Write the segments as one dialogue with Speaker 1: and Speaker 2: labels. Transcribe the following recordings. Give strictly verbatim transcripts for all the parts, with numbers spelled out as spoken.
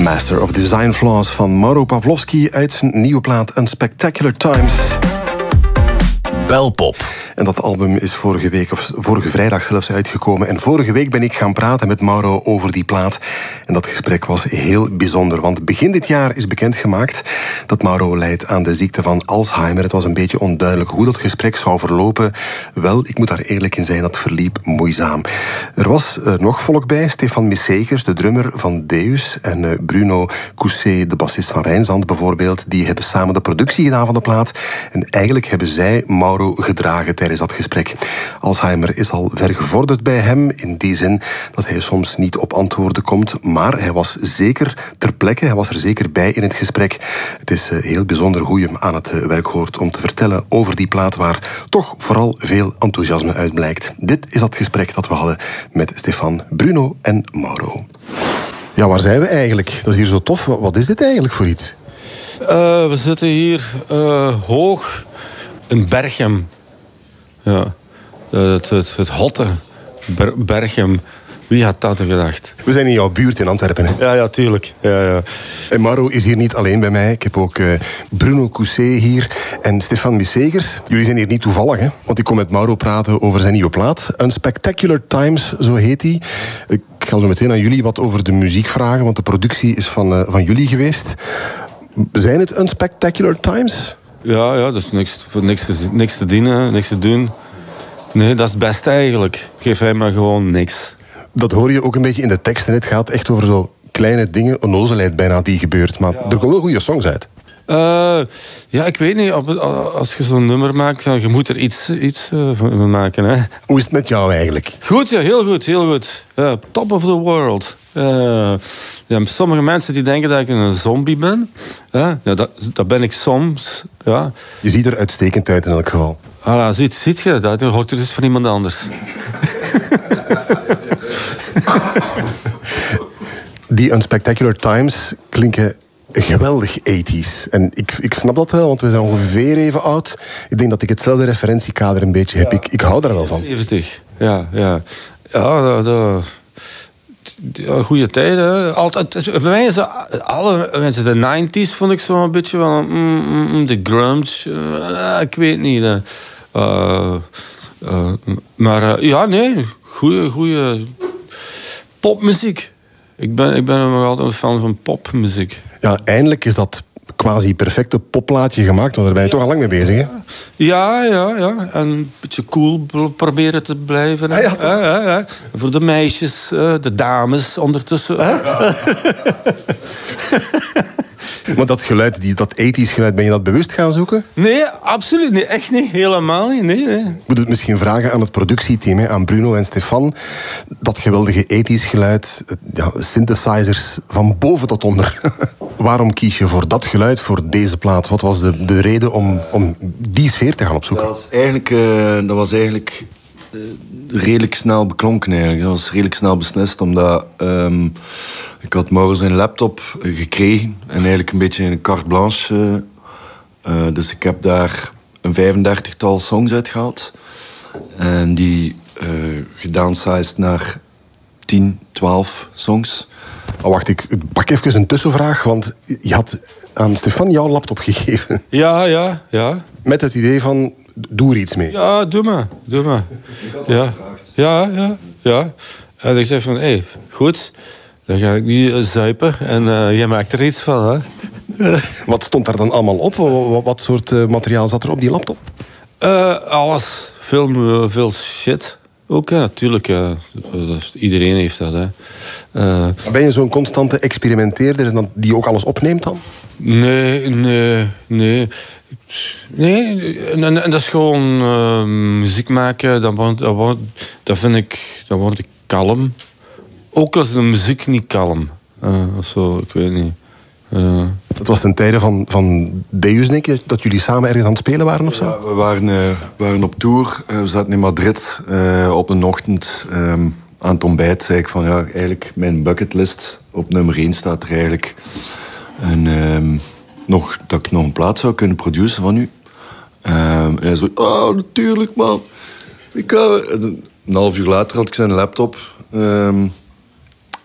Speaker 1: Master of Design Flaws van Mauro Pavlovsky uit zijn nieuwe plaat Unspectacular Times.
Speaker 2: Belpop.
Speaker 1: En dat album is vorige week, of vorige vrijdag zelfs, uitgekomen. En vorige week ben ik gaan praten met Mauro over die plaat. En dat gesprek was heel bijzonder. Want begin dit jaar is bekendgemaakt dat Mauro lijdt aan de ziekte van Alzheimer. Het was een beetje onduidelijk hoe dat gesprek zou verlopen. Wel, ik moet daar eerlijk in zijn, dat verliep moeizaam. Er was uh, nog volk bij. Stefan Missegers, de drummer van Deus. En uh, Bruno Cousset, de bassist van Rijnzand bijvoorbeeld. Die hebben samen de productie gedaan van de plaat. En eigenlijk hebben zij Mauro gedragen tijdens dat gesprek. Alzheimer is al ver gevorderd bij hem, in die zin dat hij soms niet op antwoorden komt, maar hij was zeker ter plekke, hij was er zeker bij in het gesprek. Het is heel bijzonder hoe je hem aan het werk hoort om te vertellen over die plaat waar toch vooral veel enthousiasme uit blijkt. Dit is dat gesprek dat we hadden met Stefan, Bruno en Mauro. Ja, waar zijn we eigenlijk? Dat is hier zo tof. Wat is dit eigenlijk voor iets?
Speaker 3: Uh, we zitten hier uh, hoog in Berchem. Ja, het, het, het hotte Ber- Berchem. Wie had dat gedacht?
Speaker 1: We zijn in jouw buurt in Antwerpen, hè?
Speaker 3: Ja, ja, tuurlijk. Ja, ja.
Speaker 1: En Mauro is hier niet alleen bij mij. Ik heb ook uh, Bruno Cousset hier en Stefan Missegers. Jullie zijn hier niet toevallig, hè? Want ik kom met Mauro praten over zijn nieuwe plaat. Unspectacular Times, zo heet die. Ik ga zo meteen aan jullie wat over de muziek vragen, want de productie is van, uh, van jullie geweest. Zijn het Unspectacular Times?
Speaker 3: Ja, ja, dat is niks, voor niks, te, niks te dienen, niks te doen. Nee, dat is het beste eigenlijk. Geef hij maar gewoon niks.
Speaker 1: Dat hoor je ook een beetje in de tekst. En het gaat echt over zo kleine dingen, onnozelheid bijna die gebeurt. Maar ja, er komen wel goede songs uit.
Speaker 3: Uh, ja, ik weet niet. Als je zo'n nummer maakt, je moet er iets, iets uh, van maken. Hè.
Speaker 1: Hoe is het met jou eigenlijk?
Speaker 3: Goed, ja, heel goed, heel goed. Uh, top of the world. Uh, ja, sommige mensen die denken dat ik een zombie ben. Uh, ja, dat, dat ben ik soms. Ja.
Speaker 1: Je ziet er uitstekend uit in elk geval.
Speaker 3: Voilà, ziet, ziet je dat? Dat hoort er dus van iemand anders.
Speaker 1: Die Unspectacular Times klinken geweldig tachtig. En ik, ik snap dat wel, want we zijn ongeveer even oud. Ik denk dat ik hetzelfde referentiekader een beetje heb. Ja, ik, ik hou daar wel van.
Speaker 3: zeventig, ja. Ja, ja dat... dat... Ja, goede tijden. Altijd, voor mij is alle mensen, de nineties vond ik zo een beetje van mm, mm, de grunge. Uh, ik weet niet. Uh, uh, maar uh, ja, nee, goede, goede popmuziek. Ik ben, ik ben nog altijd een fan van popmuziek.
Speaker 1: Ja, eindelijk is dat quasi perfecte popplaatje gemaakt, want daar ben je ja. toch al lang mee bezig, hè?
Speaker 3: Ja, ja, ja. En een beetje cool proberen te blijven.
Speaker 1: Ah, ja,
Speaker 3: ja, ja, ja. Voor de meisjes, de dames ondertussen. Hè? Ja.
Speaker 1: Maar dat geluid, die, dat tachtig geluid, ben je dat bewust gaan zoeken?
Speaker 3: Nee, absoluut niet. Echt niet. Helemaal niet. Nee, nee.
Speaker 1: Ik moet het misschien vragen aan het productieteam, hè, aan Bruno en Stefan. Dat geweldige tachtig geluid, ja, synthesizers van boven tot onder. Waarom kies je voor dat geluid, voor deze plaat? Wat was de, de reden om, om die sfeer te gaan opzoeken?
Speaker 4: Dat was eigenlijk, uh, dat was eigenlijk uh, redelijk snel beklonken. Eigenlijk. Dat was redelijk snel beslist, omdat... Um, Ik had morgen zijn laptop gekregen en eigenlijk een beetje een carte blanche. Uh, dus ik heb daar een vijfendertigtal songs uitgehaald. En die uh, gedownsized naar tien, twaalf songs.
Speaker 1: Oh, wacht, ik pak even een tussenvraag, want je had aan Stefan jouw laptop gegeven.
Speaker 3: Ja, ja, ja.
Speaker 1: Met het idee van, doe er iets mee.
Speaker 3: Ja, doe maar, doe maar.
Speaker 4: Ik had
Speaker 3: ja.
Speaker 4: gevraagd.
Speaker 3: Ja, ja, ja. En ik zei van, hé, hey, goed... Dan ga ik nu uh, zuipen en uh, jij maakt er iets van, hè?
Speaker 1: Wat stond daar dan allemaal op? Wat, wat soort uh, materiaal zat er op die laptop?
Speaker 3: Uh, alles. Veel, uh, veel shit. Ook, hè, natuurlijk. Uh, iedereen heeft dat, hè. Uh,
Speaker 1: ben je zo'n constante experimenteerder en die ook alles opneemt dan?
Speaker 3: Nee, nee, nee. Nee, en, en, en dat is gewoon uh, muziek maken. Dat, wordt, dat, wordt, dat vind ik... Dat word ik kalm. Ook als de muziek niet kalm. Uh, of zo, ik weet niet. Uh.
Speaker 1: Dat was ten tijde van, van Deus, denk ik, dat jullie samen ergens aan het spelen waren of zo?
Speaker 4: Ja, we waren, uh, waren op tour. Uh, we zaten in Madrid uh, op een ochtend um, aan het ontbijt. Zei ik van, ja, eigenlijk mijn bucketlist op nummer één staat er eigenlijk. En um, nog, dat ik nog een plaat zou kunnen produceren van u. Um, en hij zo, oh, natuurlijk, man. Ik ga... Een half uur later had ik zijn laptop... Um,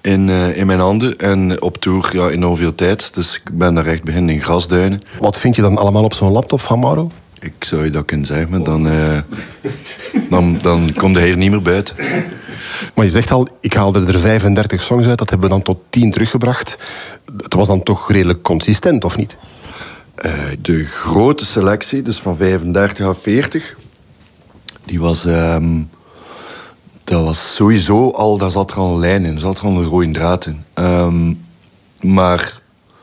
Speaker 4: in, uh, in mijn handen. En op tour ja, enorm veel tijd. Dus ik ben daar echt beginnen in grasduinen.
Speaker 1: Wat vind je dan allemaal op zo'n laptop van Mauro?
Speaker 4: Ik zou je dat kunnen zeggen, maar dan, uh, dan, dan komt hij hier niet meer buiten.
Speaker 1: Maar je zegt al, ik haalde er vijfendertig songs uit. Dat hebben we dan tot tien teruggebracht. Het was dan toch redelijk consistent, of niet?
Speaker 4: Uh, de grote selectie, dus van vijfendertig à veertig... die was... Um, dat was sowieso al... Daar zat er al een lijn in. Er zat er al een rode draad in. Um, maar...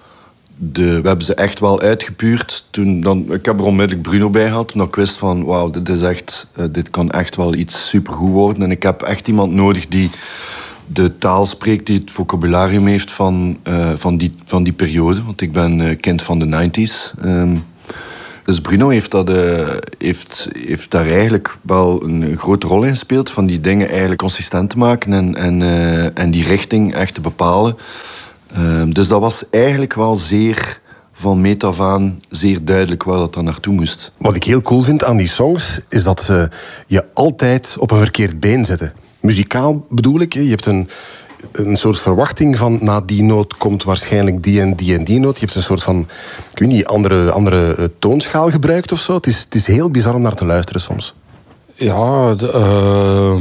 Speaker 4: De, we hebben ze echt wel uitgepuurd. Toen, dan, ik heb er onmiddellijk Bruno bij gehad. Toen ik wist van, wauw, dit, is echt, uh, dit kan echt wel iets supergoed worden. En ik heb echt iemand nodig die de taal spreekt, die het vocabularium heeft van, uh, van, die, van die periode. Want ik ben uh, kind van de negentig. Um, dus Bruno heeft, dat, uh, heeft, heeft daar eigenlijk wel een, een grote rol in gespeeld. Van die dingen eigenlijk consistent te maken en, en, uh, en die richting echt te bepalen. Uh, dus dat was eigenlijk wel zeer, van meet af aan, zeer duidelijk waar dat dan naartoe moest.
Speaker 1: Wat ik heel cool vind aan die songs, is dat ze je altijd op een verkeerd been zetten. Muzikaal bedoel ik, je hebt een, een soort verwachting van, na die noot komt waarschijnlijk die en die en die noot. Je hebt een soort van, ik weet niet, andere, andere uh, toonschaal gebruikt of zo. Het is, het is heel bizar om naar te luisteren soms.
Speaker 3: Ja, de, uh,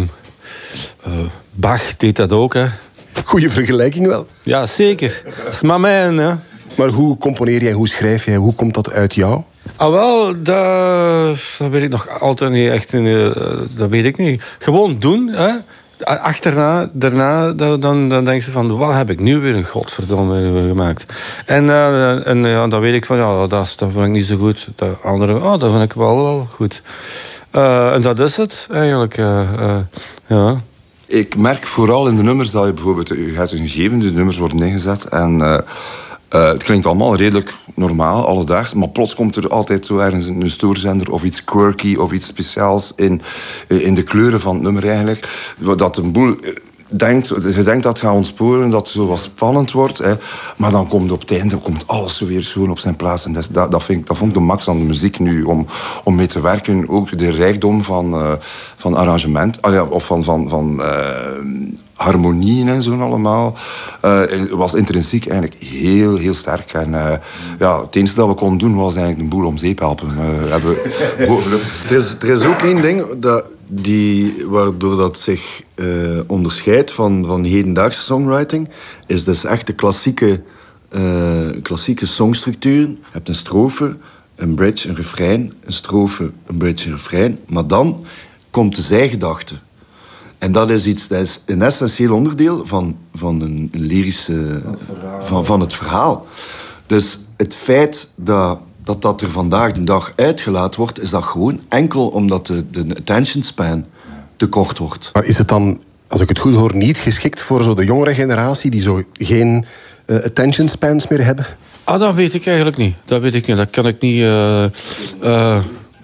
Speaker 3: uh, Bach deed dat ook, hè.
Speaker 1: Goeie vergelijking wel.
Speaker 3: Ja, zeker. Dat is maar mijn, hè.
Speaker 1: Maar hoe componeer jij, hoe schrijf jij, hoe komt dat uit jou?
Speaker 3: Ah, wel, dat, dat weet ik nog altijd niet echt. Uh, dat weet ik niet. Gewoon doen, hè. Achterna, daarna, dan, dan, dan denk je van, wat heb ik nu weer een godverdomme gemaakt? En, uh, en ja, dan weet ik van, ja, dat, dat vind ik niet zo goed. De andere, oh, dat vind ik wel, wel goed. Uh, en dat is het, eigenlijk. Uh, uh, ja.
Speaker 2: Ik merk vooral in de nummers dat je bijvoorbeeld... Je hebt een gegeven, de nummers worden ingezet en... Uh, uh, het klinkt allemaal redelijk normaal, alledaags. Maar plots komt er altijd zo ergens een stoorzender of iets quirky of iets speciaals in, in de kleuren van het nummer eigenlijk. Dat een boel... Denkt, je denkt dat het gaat ontsporen, dat het zo wat spannend wordt. Hè. Maar dan komt op het einde komt alles weer schoon op zijn plaats. En dat, dat, dat, vind ik, dat vond ik de max aan de muziek nu, om, om mee te werken. Ook de rijkdom van, uh, van arrangement, uh, of van, van, van uh, harmonieën en zo allemaal. Uh, was intrinsiek eigenlijk heel, heel sterk. En uh, ja, het enige dat we konden doen was eigenlijk de boel om zeep helpen. Uh, hebben we...
Speaker 4: er, is, er is ook één ding dat... Die, waardoor dat zich uh, onderscheidt van, van hedendaagse songwriting, is dus echt de klassieke, uh, klassieke songstructuur. Je hebt een strofe, een bridge, een refrein, een strofe, een bridge, een refrein. Maar dan komt de zijgedachte. En dat is iets, dat is een essentieel onderdeel van, van een, een lyrische... Van, van het verhaal. Dus het feit dat... dat dat er vandaag de dag uitgelaten wordt, is dat gewoon enkel omdat de, de attention span te kort wordt.
Speaker 1: Maar is het dan, als ik het goed hoor, niet geschikt voor zo de jongere generatie die zo geen uh, attention spans meer hebben?
Speaker 3: Ah, dat weet ik eigenlijk niet. Dat weet ik niet. Dat kan ik niet... Uh, uh,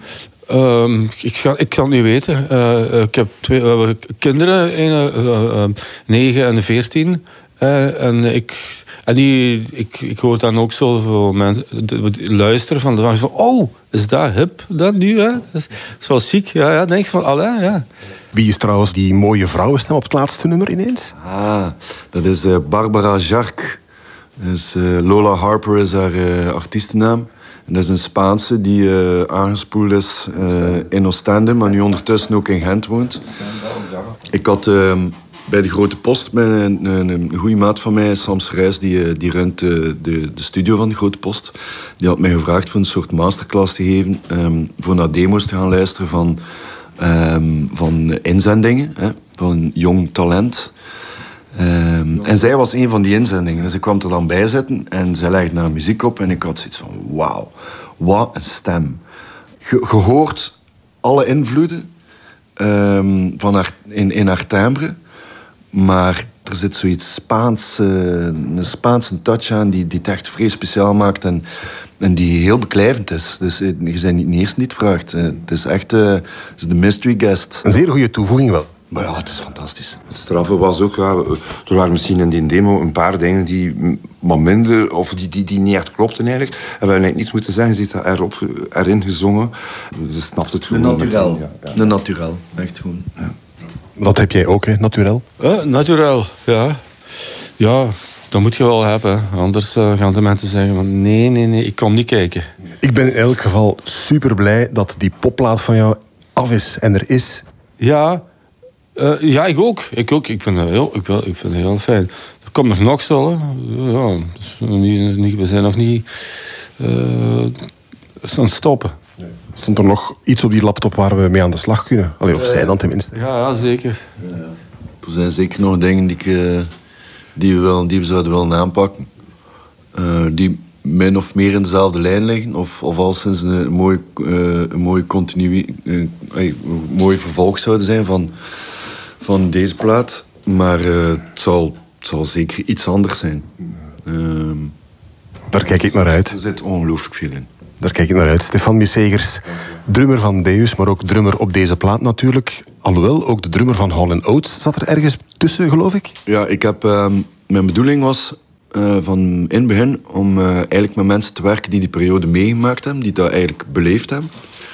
Speaker 3: um, ik, ga, ik kan het niet weten. Uh, ik heb twee uh, kinderen, een, uh, uh, negen en veertien. Uh, en ik... En die, ik, ik hoor dan ook zo voor mensen luisteren van, de van... Oh, is dat hip dan nu? Hè? Dat is, is wel chic. Ja, ja, denk van, allee, ja.
Speaker 1: Wie is trouwens die mooie vrouwenstem op het laatste nummer ineens?
Speaker 4: Ah, dat is uh, Barbara Jarc. Dus, uh, Lola Harper is haar uh, artiestennaam. En dat is een Spaanse die uh, aangespoeld is uh, in Oostende, maar nu ondertussen ook in Gent woont. Ik had... Uh, bij de Grote Post, bij een, een, een goede maat van mij, Sam Serijs, die, die runt de, de, de studio van de Grote Post. Die had mij gevraagd voor een soort masterclass te geven, um, voor naar demo's te gaan luisteren van, um, van inzendingen, hè, van jong talent. Um, en zij was een van die inzendingen. Dus ik kwam er dan bij zitten en zij legde naar muziek op en ik had zoiets van, wauw, wat een stem. Je, je hoort alle invloeden um, van haar, in, in haar timbre. Maar er zit zoiets Spaans, uh, een Spaanse touch aan die, die het echt vrij speciaal maakt en, en die heel beklijvend is. Dus uh, je bent niet eerst niet vraagt. Uh, het is echt uh, het is de mystery guest.
Speaker 1: Een zeer goede toevoeging wel.
Speaker 4: Maar ja, het is fantastisch.
Speaker 2: Het straffe was ook, ja, er waren misschien in die demo een paar dingen die wat minder, of die, die, die niet echt klopten eigenlijk. En we hebben eigenlijk niets moeten zeggen, zit dat erop, erin gezongen. Ze snapt het gewoon.
Speaker 4: De naturel. Ja, ja. De naturel, echt gewoon. Ja.
Speaker 1: Dat heb jij ook, hè, naturel?
Speaker 3: Uh, naturel, ja. Ja, dat moet je wel hebben. Anders uh, gaan de mensen zeggen van nee, nee, nee, ik kom niet kijken.
Speaker 1: Ik ben in elk geval super blij dat die popplaat van jou af is en er is.
Speaker 3: Ja, uh, ja ik ook. Ik ook. Ik vind het heel, ik vind, ik vind het heel fijn. Er komt nog nog zo. Ja, dus niet, niet, we zijn nog niet uh, aan het stoppen.
Speaker 1: Nee. Stond er nog iets op die laptop waar we mee aan de slag kunnen? Allee, of uh, zij dan tenminste.
Speaker 3: Ja, ja zeker.
Speaker 4: Ja, ja. Er zijn zeker nog dingen die, ik, uh, die, we, wel, die we zouden willen aanpakken. Uh, die min of meer in dezelfde lijn liggen. Of, of al sinds een, een mooie, uh, een mooie continu, uh, een mooi vervolg zouden zijn van, van deze plaat. Maar uh, het, zal, het zal zeker iets anders zijn. Uh,
Speaker 1: Daar kijk ik naar uit.
Speaker 4: Er zit ongelooflijk veel in.
Speaker 1: Daar kijk ik naar uit. Stefan Missegers, drummer van Deus, maar ook drummer op deze plaat natuurlijk. Alhoewel, ook de drummer van Hall and Oates zat er ergens tussen, geloof ik?
Speaker 4: Ja, ik heb... Uh, mijn bedoeling was uh, van in het begin om uh, eigenlijk met mensen te werken die die periode meegemaakt hebben, die dat eigenlijk beleefd hebben.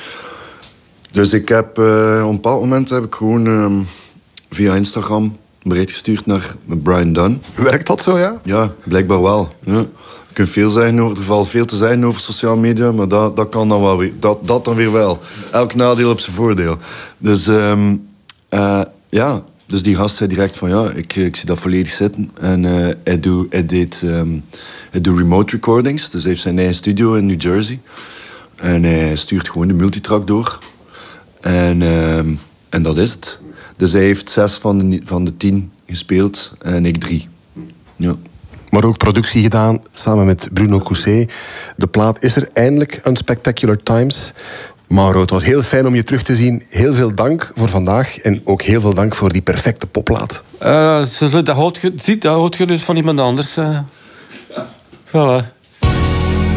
Speaker 4: Dus ik heb uh, op een bepaald moment heb ik gewoon uh, via Instagram een bericht gestuurd naar Brian Dunn.
Speaker 1: Werkt dat zo, ja?
Speaker 4: Ja, blijkbaar wel. Ja. Je kunt veel zeggen over, er valt veel te zeggen over sociale media, maar dat, dat kan dan wel weer, dat, dat dan weer wel. Elk nadeel op zijn voordeel. Dus um, uh, ja, dus die gast zei direct van ja, ik, ik zie dat volledig zitten. En uh, hij, doet, hij, deed, um, hij doet remote recordings, dus hij heeft zijn eigen studio in New Jersey. En hij stuurt gewoon de multitrack door. En, um, en dat is het. Dus hij heeft zes van de, van de tien gespeeld en ik drie. Ja.
Speaker 1: Maar ook productie gedaan, samen met Bruno Cousset. De plaat is er eindelijk, Unspectacular Times. Mauro, het was heel fijn om je terug te zien. Heel veel dank voor vandaag. En ook heel veel dank voor die perfecte popplaat.
Speaker 3: Uh, dat hoort je, dat hoort je dus van iemand anders. Uh. Voilà.